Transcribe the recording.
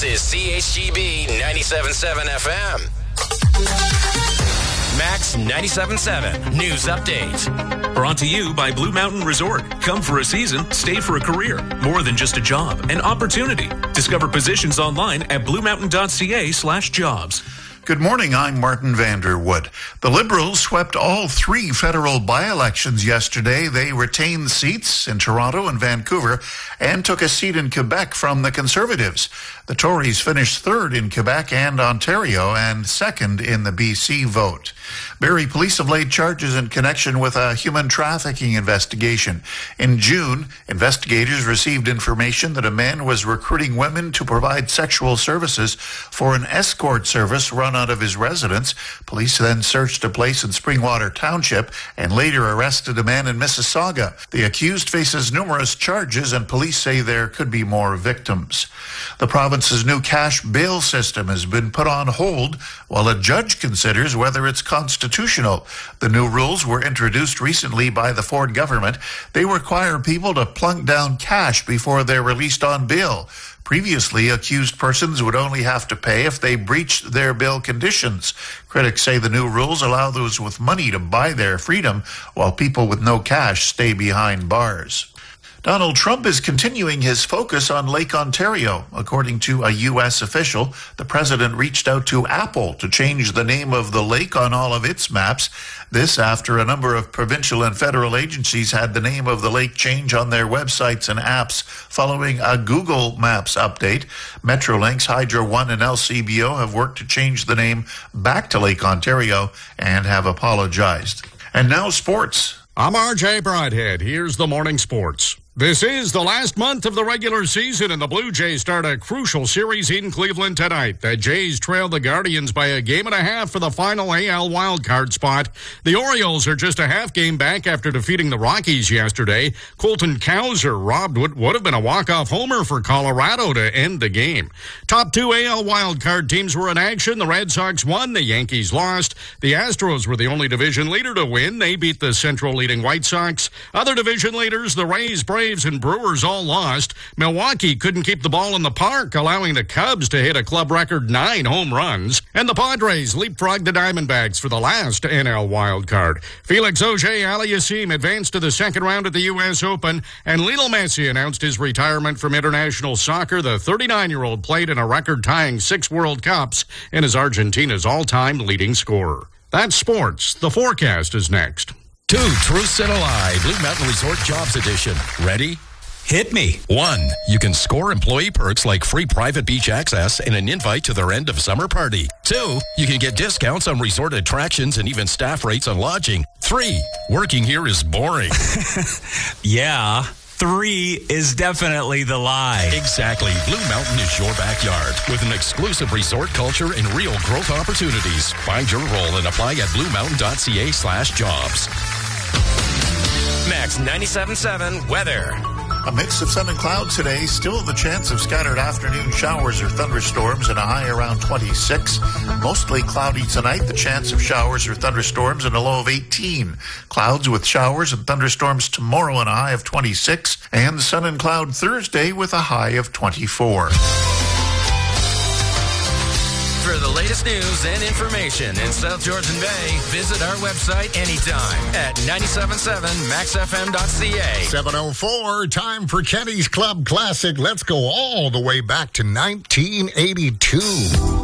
is CHGB 97.7 FM. Max 97.7 News Update. Brought to you by Blue Mountain Resort. Come for a season, stay for a career. More than just a job, an opportunity. Discover positions online at bluemountain.ca/jobs. Good morning, I'm Martin Vanderwood. The Liberals swept all three federal by-elections yesterday. They retained seats in Toronto and Vancouver and took a seat in Quebec from the Conservatives. The Tories finished third in Quebec and Ontario and second in the BC vote. Barrie police have laid charges in connection with a human trafficking investigation. In June, investigators received information that a man was recruiting women to provide sexual services for an escort service run out of his residence. Police then searched a place in Springwater Township and later arrested a man in Mississauga. The accused faces numerous charges and police say there could be more victims. The province's new cash bail system has been put on hold while a judge considers whether it's constitutional. The new rules were introduced recently by the Ford government. They require people to plunk down cash before they're released on bail. Previously, accused persons would only have to pay if they breached their bail conditions. Critics say the new rules allow those with money to buy their freedom, while people with no cash stay behind bars. Donald Trump is continuing his focus on Lake Ontario. According to a U.S. official, the president reached out to Apple to change the name of the lake on all of its maps. This after a number of provincial and federal agencies had the name of the lake change on their websites and apps following a Google Maps update. Metrolinx, Hydro One, and LCBO have worked to change the name back to Lake Ontario and have apologized. And now sports. I'm RJ Broadhead. Here's the morning sports. This is the last month of the regular season, and the Blue Jays start a crucial series in Cleveland tonight. The Jays trail the Guardians by a game and a half for the final AL wildcard spot. The Orioles are just a half game back after defeating the Rockies yesterday. Colton Cowser robbed what would have been a walk-off homer for Colorado to end the game. Top two AL wildcard teams were in action. The Red Sox won, the Yankees lost. The Astros were the only division leader to win. They beat the Central leading White Sox. Other division leaders, the Rays, Braves, and Brewers all lost. Milwaukee couldn't keep the ball in the park, allowing the Cubs to hit a club record 9 home runs. And the Padres leapfrogged the Diamondbacks for the last NL wildcard. Felix Auger-Aliassime advanced to the second round at the U.S. Open, and Lionel Messi announced his retirement from international soccer. The 39-year-old played in a record-tying 6 World Cups and is Argentina's all-time leading scorer. That's sports. The forecast is next. 2 Truths and a Lie, Blue Mountain Resort Jobs Edition. Ready? Hit me. 1. You can score employee perks like free private beach access and an invite to their end of summer party. 2. You can get discounts on resort attractions and even staff rates on lodging. 3. Working here is boring. Yeah. 3 is definitely the lie. Exactly. Blue Mountain is your backyard with an exclusive resort culture and real growth opportunities. Find your role and apply at bluemountain.ca/jobs. Max 97.7 weather. A mix of sun and clouds today. Still the chance of scattered afternoon showers or thunderstorms and a high around 26. Mostly cloudy tonight. The chance of showers or thunderstorms and a low of 18. Clouds with showers and thunderstorms tomorrow and a high of 26. And sun and cloud Thursday with a high of 24. For the latest news and information in South Georgian Bay, visit our website anytime at 977maxfm.ca. 7:04, time for Kenny's Club Classic. Let's go all the way back to 1982.